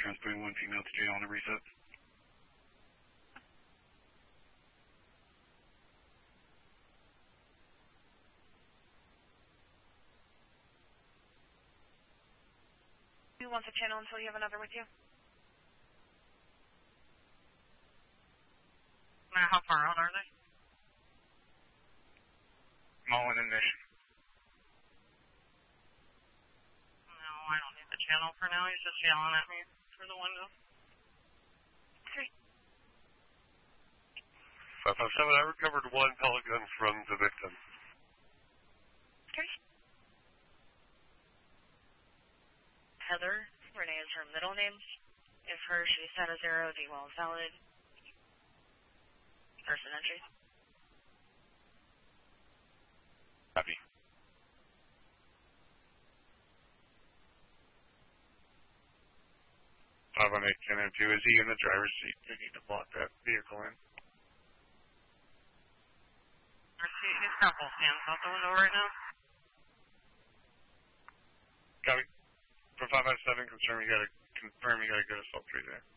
transporting one female to jail on a reset. Who wants a channel until you have another with you? Now, how far out are they? Mullen and Mission. No, I don't need the channel for now. He's just yelling at me through the window. 3. 557, I recovered one pellet gun from the victim. 3. Heather, Renee is her middle name. If her, she set a 0, D well is valid. Person entry. Copy. 518, 10 2, is he in the driver's seat? We need to block that vehicle in. He's got both hands out the window right now. Copy. For 557, confirm you got a good assault tree there.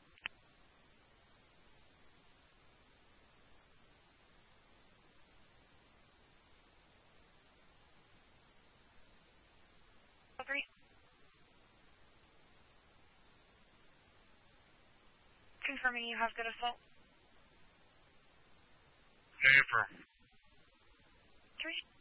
Agree. Confirming you have good assault. Yeah, affirm. 3.